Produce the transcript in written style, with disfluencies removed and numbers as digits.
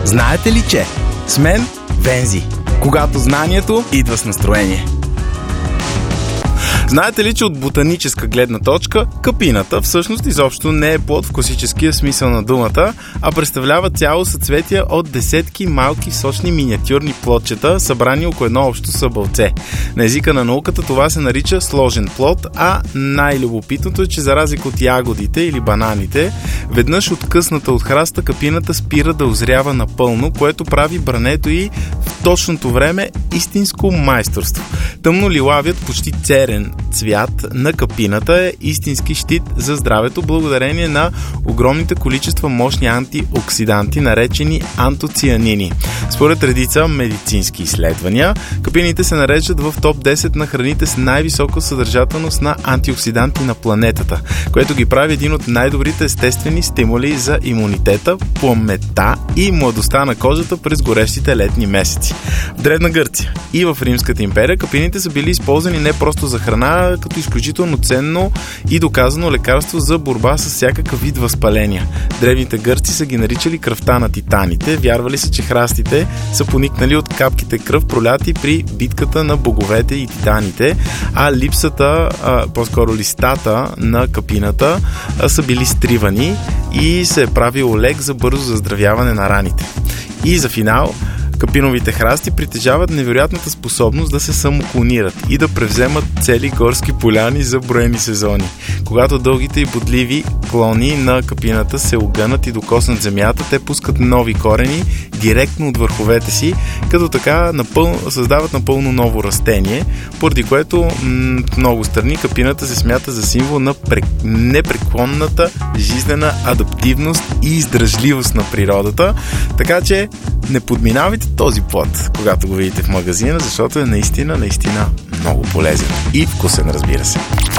Знаете ли, че с мен Вензи, когато знанието идва с настроение. Знаете ли, че от ботаническа гледна точка капината всъщност изобщо не е плод в класическия смисъл на думата, а представлява цяло съцветие от десетки малки сочни миниатюрни плодчета, събрани около едно общо събълце. На езика на науката това се нарича сложен плод, а най-любопитното е, че за разлика от ягодите или бананите, веднъж откъсната от храста капината спира да озрява напълно, което прави брането й в точното време истинско майсторство. Тъмно лилавият, почти церен цвят на капината е истински щит за здравето, благодарение на огромните количества мощни антиоксиданти, наречени антоцианини. Според редица медицински изследвания, капините се нареждат в топ 10 на храните с най-висока съдържателност на антиоксиданти на планетата, което ги прави един от най-добрите естествени стимули за имунитета, паметта и младостта на кожата през горещите летни месеци. В Древна Гърция и в Римската империя капините са били използвани не просто за храна, като изключително ценно и доказано лекарство за борба с всякакъв вид възпаления. Древните гърци са ги наричали кръвта на титаните, вярвали се, че храстите са поникнали от капките кръв, проляти при битката на боговете и титаните, а по-скоро листата на капината са били стривани и се е правил лек за бързо заздравяване на раните. И за финал, капиновите храсти притежават невероятната способност да се самоклонират и да превземат цели горски поляни за броени сезони. Когато дългите и бодливи клони на капината се огънат и докоснат земята, те пускат нови корени директно от върховете си, като така създават напълно ново растение, поради което в много страни капината се смята за символ на непреклонната жизнена адаптивност и издръжливост на природата, така че не подминавайте този плод, когато го видите в магазина, защото е наистина много полезен и вкусен, разбира се.